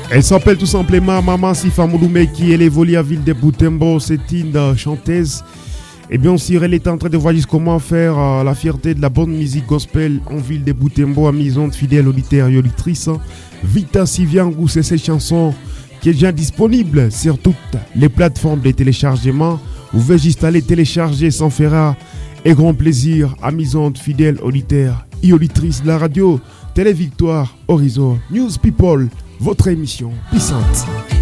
Elle s'appelle tout simplement Maman Sifa Mouloumé qui est évolue à Ville de Boutembo. C'est une chanteuse. Et bien sûr, elle est en train de voir comment faire la fierté de la bonne musique gospel en Ville de Boutembo, à maison de fidèles auditeurs et auditrices. Vita Siviangou, c'est cette chanson qui est déjà disponible sur toutes les plateformes de téléchargement. Vous pouvez juste aller télécharger sans faire et grand plaisir à maison de fidèles auditeurs et auditrices de la radio Télé Victoire Horizon News People, votre émission puissante.